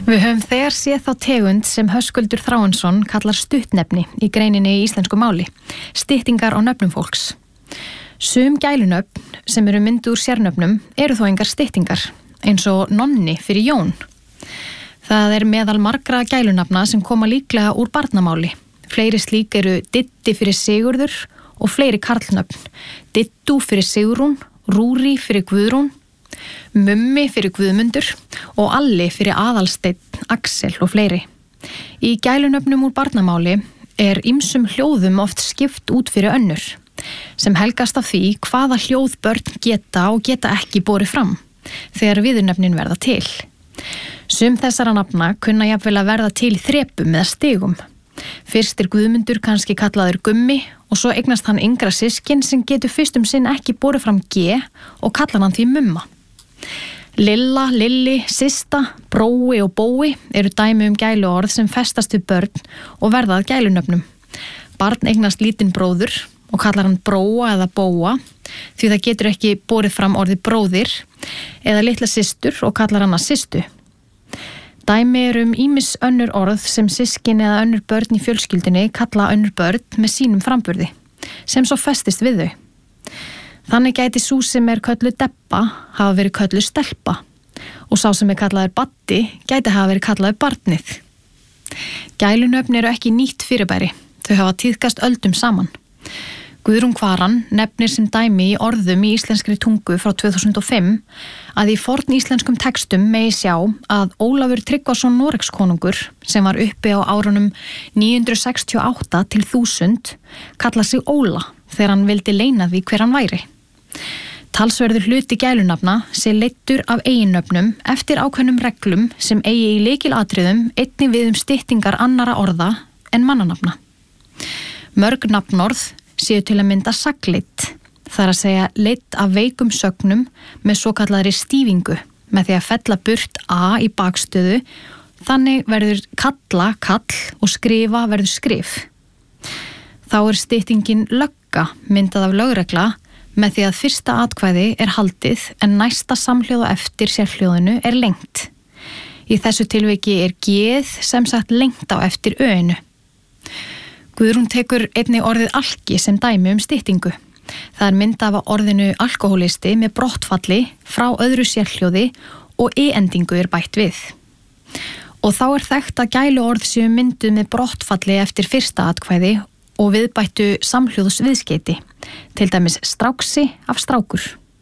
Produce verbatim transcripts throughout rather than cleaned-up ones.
Við höfum þegar séð þá tegund sem Höskuldur Þráinsson kallar stuttnefni í greininni í íslensku máli, styttingar á nöfnum fólks. Sum gælunöfn sem eru mynduð úr sérnöfnum eru þó engar styttingar, eins og Nonni fyrir Jón. Það er meðal margra gælunafna sem koma líklega úr barnamáli. Fleiri slík eru Diddi fyrir Sigurður og fleiri karlnöfn. Diddú fyrir Sigrún, Rúrí fyrir Guðrún, Mummi fyrir Guðmundur og Alli fyrir Aðalsteinn, Axel og fleiri. Í gælunöfnum úr barnamáli er ýmsum hljóðum oft skipt út fyrir önnur, sem helgast af því hvaða hljóð börn geta og geta ekki borið fram þegar viðurnöfnin verða til. Sum þessara nafna kunna jafnvel að verða til í þrepum eða stigum. Fyrst er Guðmundur kannski kallaður Gummi og svo eignast hann yngra systkin sem getur fyrst um sinn ekki borið fram G og kallar hann því Mumma. Lilla, Lilli, Systa, Brói og Bói eru dæmi um gæluorð sem festast við börn og verða að gælunöfnum. Barn eignast lítinn bróður og kallar hann Bróa eða Bóa því það getur ekki borið fram orðið bróðir, eða litla systur og kallar hana Systu. Dæmi eru um ýmis önnur orð sem systkin eða önnur börn í fjölskyldunni kalla önnur börn með sínum framburði, sem svo festist við þau. Þannig gæti sú sem er kölluð Debba hafa verið kölluð Stelpa og sá sem er kallaður Baddi gæti hafa verið kallaður Barnið. Gælunöfn eru ekki nýtt fyrirbæri, þau hafa tíðkast öldum saman. Guðrún Kvaran nefnir sem dæmi í orðum í íslenskri tungu frá tvö þúsund og fimm að í forn íslenskum textum megi sjá að Ólafur Tryggvason Noregskonungur sem var uppi á árunum níu hundruð sextíu og átta til þúsund kalla sig Óla þegar hann vildi leyna því hver hann væri. Talsverður hluti gælunafna sé leiddur af eiginnöfnum eftir ákveðnum reglum sem eigi í lykilatriðum einnig við um styttingar annara orða en mannanafna. Mörg nafnorð séu til að mynda sagnleidd, það er að segja leidd af veikum sögnum með svokallaðri stífingu, með því að fella burt a í bakstöðu, þannig verður kalla kall og skrifa verður skrif. Þá er styttingin lögga myndað af lögregla með því að fyrsta atkvæði er haldið en næsta samhljóð á eftir sérhljóðinu er lengt. Í þessu tilviki er geð sem sagt lengt á eftir öinu. Guðrún tekur einnig orðið alki sem dæmi um styttingu. Það er myndað af orðinu alkohólisti með brottfalli frá öðru sérhljóði og e-endingu er bætt við. Og þá er þekkt að gæluorð séu mynduð með brottfalli eftir fyrsta atkvæði og viðbættu samhljóðs viðskeyti, til dæmis stráksi af strákur.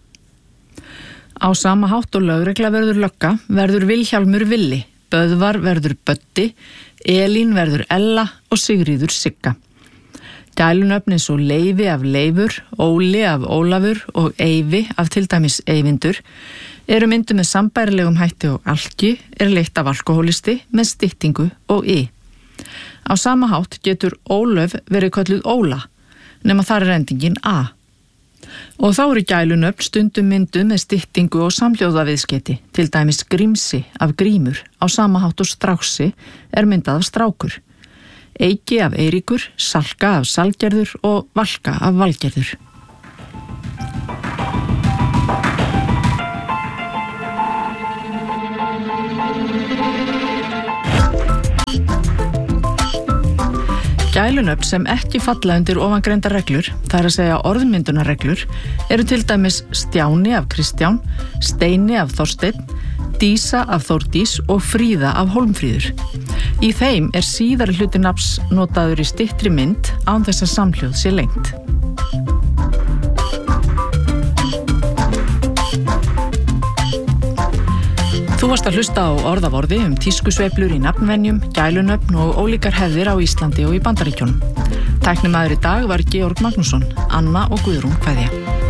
Á sama hátt og lögregla verður lögga, verður Vilhjálmur Villi, Böðvar verður Böddi, Elín verður Ella og Sigríður Sigga. Gælunöfn eins og Leifi af Leifur, Óli af Ólafur og Eyvi af til dæmis Eyvindur eru mynduð með sambærilegum hætti og alki er leitt af alkohólisti með styttingu og i. Á sama hátt getur Ólöf verið kölluð Óla, nema þar er endingin a. Og þá eru gælunöfn stundum mynduð með styttingu og samhljóðaviðskeyti, til dæmis Grímsi af Grímur, á sama hátt og Stráksi er myndað af Strákur. Eiki af Eiríkur, Salka af Salgerður og Valka af Valgerður. Gælunöfn sem ekki falla undir ofangreindar reglur, það er að segja orðmyndunarreglur, eru til dæmis Stjáni af Kristján, Steini af Þorsteinn, Dísa af Þórdís og Fríða af Hólmfríður. Í þeim er síðari hluti nafns notaður í styttri mynd án þess að samhljóð sé lengt. Þú varst að hlusta á Orð af orði um tískusveiflur í nafnvenjum, gælunöfn og ólíkar hefðir á Íslandi og í Bandaríkjunum. Tæknimaður í dag var Georg Magnússon, Anna og Guðrún kveðja.